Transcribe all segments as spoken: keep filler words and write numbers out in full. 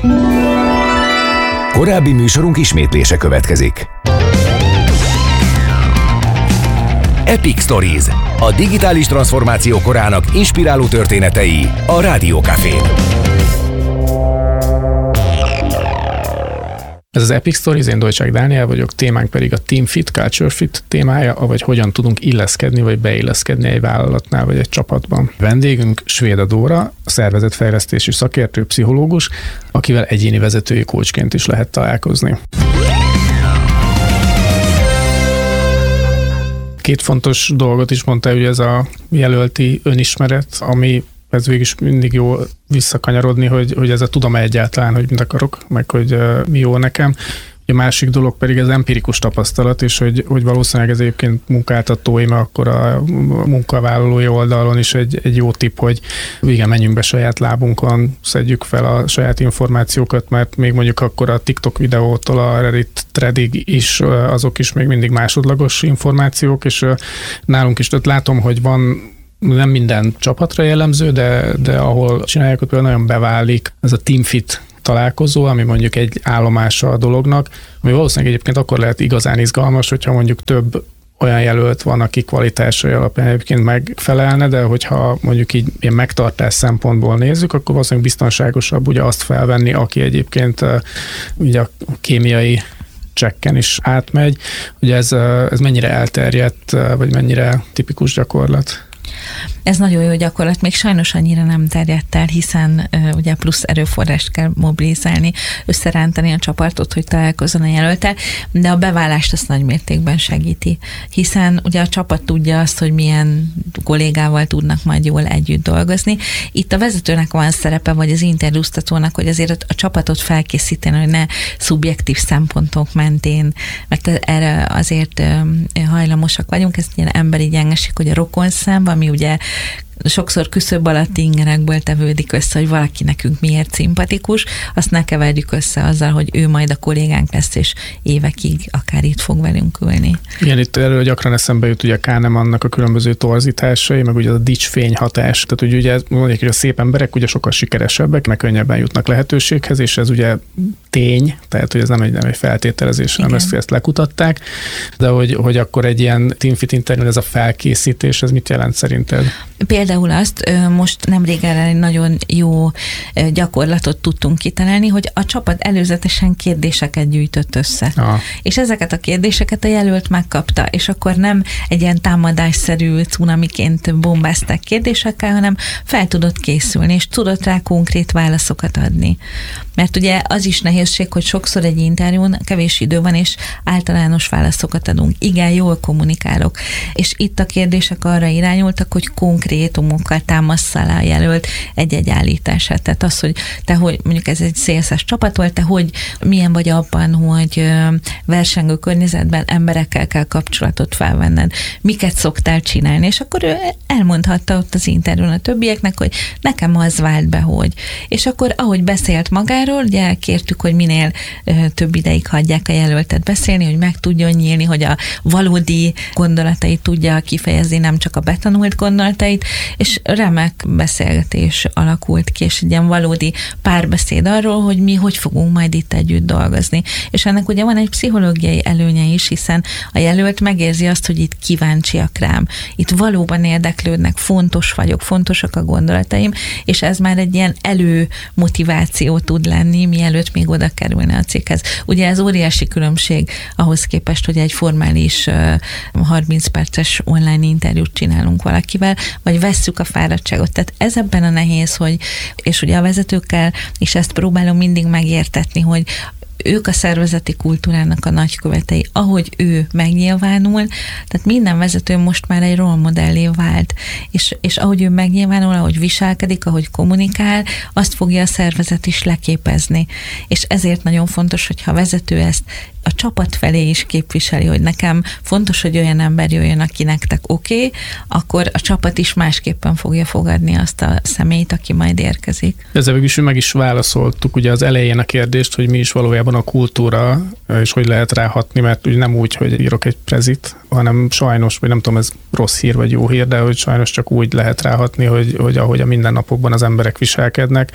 Korábbi műsorunk ismétlése következik. Epic Stories, a digitális transformáció korának inspiráló történetei a Rádió Cafén. Ez az Epic Stories, én Dolcsák Dániel vagyok, témánk pedig a Team Fit, Culture Fit témája, avagy hogyan tudunk illeszkedni, vagy beilleszkedni egy vállalatnál, vagy egy csapatban. Vendégünk Svéda Dóra, szervezetfejlesztési szakértő, pszichológus, akivel egyéni vezetői coachként is lehet találkozni. Két fontos dolgot is mondta, hogy ez a jelölti önismeret, ami ez végig is mindig jó visszakanyarodni, hogy, hogy ez a tudom egyáltalán, hogy mit akarok, meg hogy uh, mi jó nekem. A másik dolog pedig az empirikus tapasztalat, és hogy, hogy valószínűleg ez egyébként munkáltatói, mert akkor a munkavállalói oldalon is egy, egy jó tipp, hogy igen, menjünk be saját lábunkon, szedjük fel a saját információkat, mert még mondjuk akkor a TikTok videótól a Reddit threadig is, azok is még mindig másodlagos információk, és nálunk is tehát látom, hogy van nem minden csapatra jellemző, de, de ahol csinálják, ott például nagyon beválik ez a Team Fit találkozó, ami mondjuk egy állomása a dolognak, ami valószínűleg egyébként akkor lehet igazán izgalmas, hogyha mondjuk több olyan jelölt van, aki kvalitásai alapján egyébként megfelelne, de hogyha mondjuk így ilyen megtartás szempontból nézzük, akkor valószínűleg biztonságosabb ugye azt felvenni, aki egyébként ugye a kémiai csekken is átmegy. Ugye ez, ez mennyire elterjedt, vagy mennyire tipikus gyakorlat? Ez nagyon jó gyakorlat, még sajnos annyira nem terjedt el, hiszen uh, ugye plusz erőforrást kell mobilizálni, összerántani a csapatot, hogy találkozzon a jelöltel, de a beválást azt nagy mértékben segíti, hiszen ugye a csapat tudja azt, hogy milyen kollégával tudnak majd jól együtt dolgozni. Itt a vezetőnek van szerepe, vagy az interjúztatónak, hogy azért a csapatot felkészíteni, hogy ne szubjektív szempontok mentén, mert erre azért um, hajlamosak vagyunk, ez ilyen emberi gyengeség, hogy a rokonszám, ami ugye sokszor küszöb alatti ingerekből tevődik össze, hogy valaki nekünk miért szimpatikus, azt ne keverjük össze azzal, hogy ő majd a kollégánk lesz, és évekig akár itt fog velünk ülni. Igen, itt erről gyakran eszembe jut ugye Kahnemannak a különböző torzításai, meg ugye a dicsfény hatás. Tehát ugye mondjuk, hogy a szép emberek ugye sokkal sikeresebbek, meg könnyebben jutnak lehetőséghez, és ez ugye tény, tehát hogy ez nem egy, nem egy feltételezés, hanem ezt, ezt lekutatták, de hogy, hogy akkor egy ilyen Team Fit interjú, ez a felkészítés, ez mit jelent szerinted? Például azt, most nemrég erre egy nagyon jó gyakorlatot tudtunk kitalálni, hogy a csapat előzetesen kérdéseket gyűjtött össze. Aha. És ezeket a kérdéseket a jelölt megkapta, és akkor nem egy ilyen támadásszerű cunamiként bombázták kérdésekkel, hanem fel tudott készülni, és tudott rá konkrét válaszokat adni. Mert ugye az is nehézség, hogy sokszor egy interjún kevés idő van, és általános válaszokat adunk. Igen, jól kommunikálok. És itt a kérdések arra irányultak, hogy konkrétumokkal támassza alá a jelölt egy-egy állítását. Tehát az, hogy te, hogy mondjuk ez egy szélszes csapat volt, te hogy milyen vagy abban, hogy versengő környezetben emberekkel kell kapcsolatot felvenned. Miket szoktál csinálni? És akkor ő elmondhatta ott az interjún a többieknek, hogy nekem az vált be, hogy. És akkor, ahogy beszélt magáról, ugye kértük, hogy minél ö, több ideig hagyják a jelöltet beszélni, hogy meg tudjon nyílni, hogy a valódi gondolatait tudja kifejezni, nem csak a betanult gondolatait, és remek beszélgetés alakult ki, és egy ilyen valódi párbeszéd arról, hogy mi hogy fogunk majd itt együtt dolgozni. És ennek ugye van egy pszichológiai előnye is, hiszen a jelölt megérzi azt, hogy itt kíváncsiak rám, itt valóban érdeklődnek, fontos vagyok, fontosak a gondolataim, és ez már egy ilyen előmotiváció tud lenni, mielőtt még oda kerülne a céghez. Ugye ez óriási különbség ahhoz képest, hogy egy formális harminc perces online interjút csinálunk valakivel, vagy vesszük a fáradtságot. Tehát ez ebben a nehéz, hogy, és ugye a vezetőkkel, és ezt próbálom mindig megértetni, hogy ők a szervezeti kultúrának a nagykövetei, ahogy ő megnyilvánul, tehát minden vezető most már egy rollmodellé vált, és, és ahogy ő megnyilvánul, ahogy viselkedik, ahogy kommunikál, azt fogja a szervezet is leképezni. És ezért nagyon fontos, hogyha a vezető ezt a csapat felé is képviseli, hogy nekem fontos, hogy olyan ember jöjjön, aki nektek oké, okay, akkor a csapat is másképpen fogja fogadni azt a személyt, aki majd érkezik. Ezzel végül is meg is válaszoltuk ugye az elején a kérdést, hogy mi is valójában a kultúra, és hogy lehet ráhatni, mert ugye nem úgy, hogy írok egy prezit, hanem sajnos, vagy nem tudom, ez rossz hír vagy jó hír, de hogy sajnos csak úgy lehet ráhatni, hogy, hogy ahogy a mindennapokban az emberek viselkednek.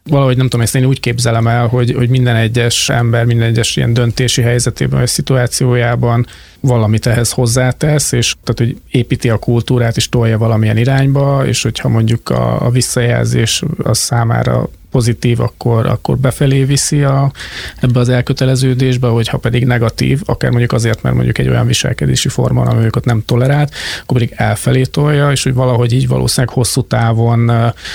valahogy nem tudom, ezt én úgy képzelem el, hogy, hogy minden egyes ember, minden egyes ilyen döntési helyzetében, vagy szituációjában valamit ehhez hozzátesz, és tehát, hogy építi a kultúrát, és tolja valamilyen irányba, és hogyha mondjuk a, a visszajelzés az számára pozitív, akkor, akkor befelé viszi a, ebbe az elköteleződésbe, hogyha pedig negatív, akár mondjuk azért, mert mondjuk egy olyan viselkedési forma, ami őket nem tolerált, akkor pedig elfelé tolja, és hogy valahogy így valószínűleg hosszú távon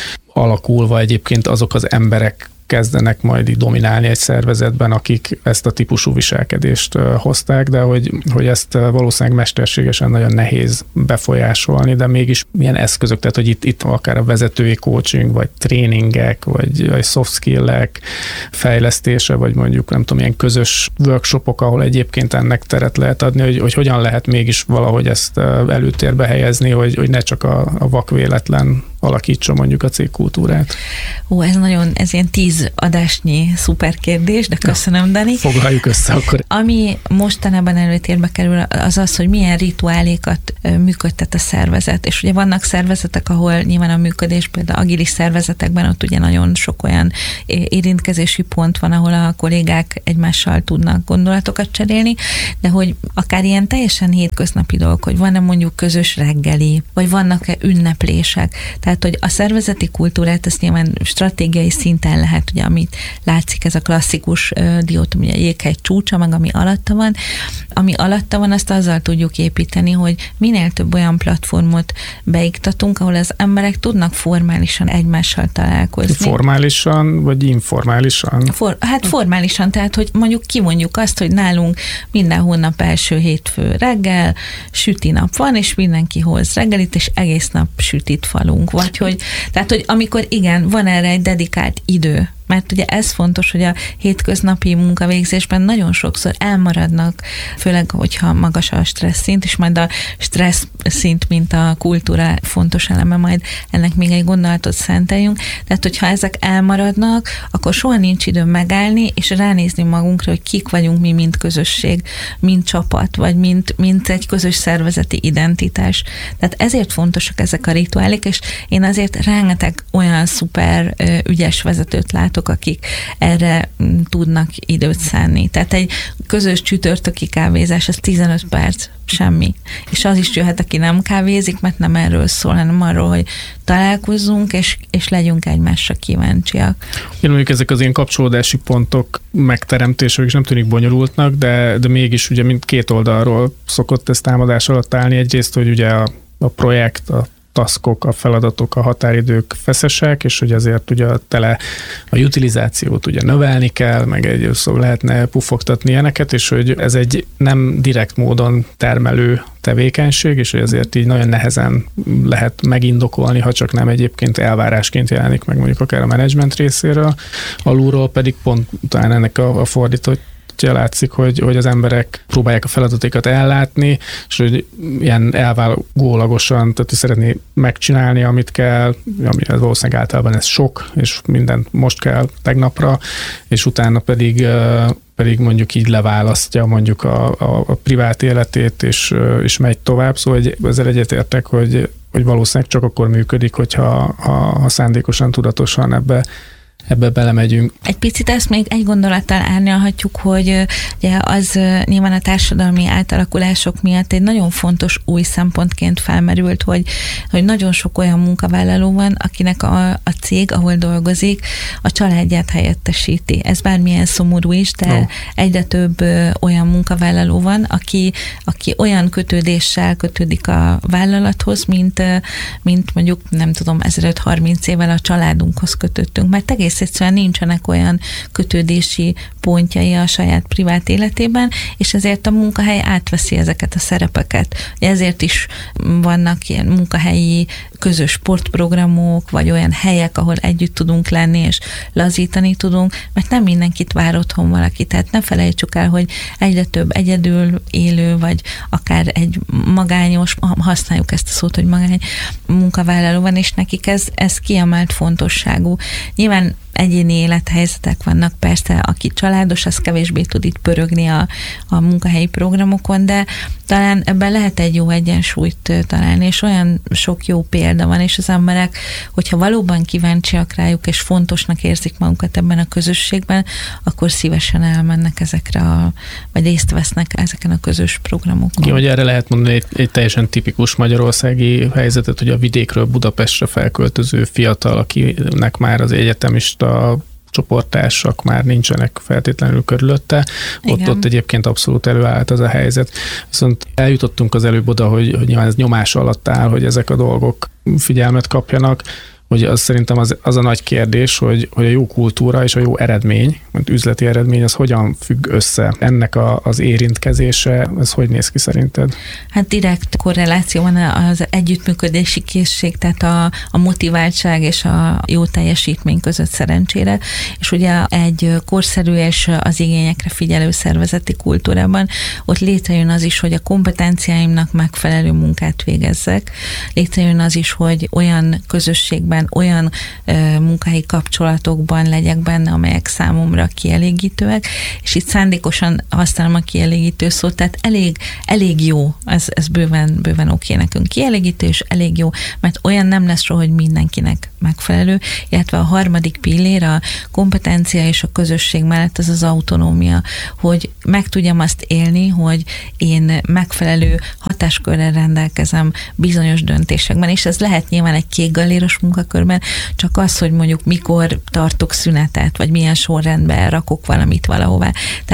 alakulva egyébként azok az emberek kezdenek majd így dominálni egy szervezetben, akik ezt a típusú viselkedést hozták, de hogy, hogy ezt valószínűleg mesterségesen nagyon nehéz befolyásolni, de mégis milyen eszközök, tehát hogy itt, itt akár a vezetői coaching, vagy tréningek, vagy, vagy soft skill-ek fejlesztése, vagy mondjuk nem tudom, ilyen közös workshopok, ahol egyébként ennek teret lehet adni, hogy, hogy hogyan lehet mégis valahogy ezt előtérbe helyezni, hogy, hogy ne csak a, a vakvéletlen alakítsa mondjuk a cégkultúrát. Ó, ez nagyon, ez ilyen tíz adásnyi szuper kérdés, de köszönöm, ja, Dani. Foglaljuk össze akkor. Ami mostanában előtérbe kerül, az az, hogy milyen rituálékat működtet a szervezet. És ugye vannak szervezetek, ahol nyilván a működés, például agilis szervezetekben ott ugye nagyon sok olyan érintkezési pont van, ahol a kollégák egymással tudnak gondolatokat cserélni, de hogy akár ilyen teljesen hétköznapi dolgok, hogy van-e mondjuk közös reggeli, vagy vannak-e ünneplések. Tehát, hogy a szervezeti kultúrát ezt nyilván stratégiai szinten lehet, ugye, amit látszik, ez a klasszikus uh, diótom, ugye a jéghegy csúcsa, meg ami alatta van. Ami alatta van, azt azzal tudjuk építeni, hogy minél több olyan platformot beiktatunk, ahol az emberek tudnak formálisan egymással találkozni. Formálisan, vagy informálisan? For, hát formálisan, tehát, hogy mondjuk kimondjuk azt, hogy nálunk minden hónap első hétfő reggel süti nap van, és mindenki hoz reggelit, és egész nap sütit falunk. Vagy hogy, tehát, hogy amikor igen, van erre egy dedikált idő, mert ugye ez fontos, hogy a hétköznapi munkavégzésben nagyon sokszor elmaradnak, főleg, hogyha magas a stressz szint, és majd a stressz szint, mint a kultúra fontos eleme, majd ennek még egy gondolatot szenteljünk. Tehát, hogyha ezek elmaradnak, akkor soha nincs idő megállni, és ránézni magunkra, hogy kik vagyunk mi, mint közösség, mint csapat, vagy mint, mint egy közös szervezeti identitás. Tehát ezért fontosak ezek a rituálék, és én azért rengeteg olyan szuper ügyes vezetőt látok, akik erre tudnak időt szánni. Tehát egy közös csütörtöki kávézás, az tizenöt perc, semmi. És az is jöhet, aki nem kávézik, mert nem erről szól, hanem arról, hogy találkozzunk, és, és legyünk egymásra kíváncsiak. Én mondjuk ezek az ilyen kapcsolódási pontok megteremtése, és nem tűnik bonyolultnak, de, de mégis ugye mind két oldalról szokott ez támadás alatt állni. Egyrészt, hogy ugye a, a projekt, a taskok, a feladatok, a határidők feszesek, és hogy azért ugye tele a utilizációt ugye növelni kell, meg egy szó lehetne pufogtatni ilyeneket, és hogy ez egy nem direkt módon termelő tevékenység, és hogy ezért így nagyon nehezen lehet megindokolni, ha csak nem egyébként elvárásként jelenik meg mondjuk akár a menedzsment részéről, alulról pedig pont talán ennek a, a fordított látszik, hogy, hogy az emberek próbálják a feladatokat ellátni, és hogy ilyen elvágólagosan, tehát szeretné megcsinálni, amit kell, ami valószínűleg általában ez sok, és mindent most kell tegnapra, és utána pedig pedig mondjuk így leválasztja mondjuk a, a, a privát életét, és, és megy tovább. Szóval ezzel egyetértek, hogy, hogy valószínűleg csak akkor működik, hogyha ha, ha szándékosan, tudatosan ebbe ebbe belemegyünk. Egy picit ezt még egy gondolattal árnyalhatjuk, hogy ugye az nyilván a társadalmi átalakulások miatt egy nagyon fontos új szempontként felmerült, hogy, hogy nagyon sok olyan munkavállaló van, akinek a, a cég, ahol dolgozik, a családját helyettesíti. Ez bármilyen szomorú is, de oh. egyre több olyan munkavállaló van, aki, aki olyan kötődéssel kötődik a vállalathoz, mint, mint mondjuk, nem tudom, ezeröt-harminc évvel a családunkhoz kötöttünk, mert egész egyszerűen nincsenek olyan kötődési pontjai a saját privát életében, és ezért a munkahely átveszi ezeket a szerepeket. Ezért is vannak ilyen munkahelyi közös sportprogramok, vagy olyan helyek, ahol együtt tudunk lenni, és lazítani tudunk, mert nem mindenkit vár otthon valaki. Tehát ne felejtsük el, hogy egyre több egyedül élő, vagy akár egy magányos, használjuk ezt a szót, hogy magány munkavállaló van, és nekik ez, ez kiemelt fontosságú. Nyilván egyéni élethelyzetek vannak, persze, aki családos, az kevésbé tud itt pörögni a, a munkahelyi programokon, de talán ebben lehet egy jó egyensúlyt találni, és olyan sok jó példa van, és az emberek, hogyha valóban kíváncsiak rájuk, és fontosnak érzik magukat ebben a közösségben, akkor szívesen elmennek ezekre, a, vagy részt vesznek ezeken a közös programokon. Igen, hogy erre lehet mondani egy, egy teljesen tipikus magyarországi helyzetet, hogy a vidékről Budapestre felköltöző fiatal, akinek már az egyetemista csoporttársak már nincsenek feltétlenül körülötte. Ott, ott egyébként abszolút előállt az a helyzet. Viszont eljutottunk az előbb oda, hogy, hogy nyilván ez nyomás alatt áll, hogy ezek a dolgok figyelmet kapjanak, hogy az szerintem az, az a nagy kérdés, hogy, hogy a jó kultúra és a jó eredmény, mint üzleti eredmény, az hogyan függ össze. Ennek a, az érintkezése, ez hogy néz ki szerinted? Hát direkt korreláció van az együttműködési készség, tehát a, a motiváltság és a jó teljesítmény között szerencsére, és ugye egy korszerű és az igényekre figyelő szervezeti kultúrában ott létrejön az is, hogy a kompetenciáimnak megfelelő munkát végezzek, létrejön az is, hogy olyan közösségben, olyan uh, munkahelyi kapcsolatokban legyek benne, amelyek számomra kielégítőek, és itt szándékosan használom a kielégítő szót, tehát elég, elég jó, ez, ez bőven, bőven oké nekünk, kielégítő, és elég jó, mert olyan nem lesz soha, hogy mindenkinek megfelelő, illetve a harmadik pillér, a kompetencia és a közösség mellett az az autonómia, hogy meg tudjam azt élni, hogy én megfelelő hatáskörrel rendelkezem bizonyos döntésekben, és ez lehet nyilván egy kékgalléros munkakörben, csak az, hogy mondjuk mikor tartok szünetet, vagy milyen sorrendben rakok valamit valahová. Tehát